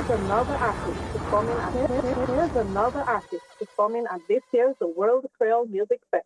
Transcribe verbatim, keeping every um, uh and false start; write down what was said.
Here's another artist performing at here's another artist performing at this year's the World Creole Music Festival.